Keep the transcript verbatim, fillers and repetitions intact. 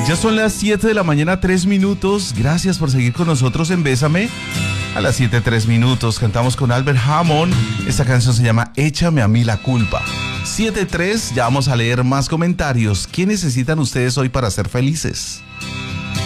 Ya son las siete de la mañana, tres minutos. Gracias por seguir con nosotros en Bésame. A las siete, tres minutos cantamos con Albert Hammond. Esta canción se llama Échame a mí la culpa. siete tres, ya vamos a leer más comentarios. ¿Qué necesitan ustedes hoy para ser felices?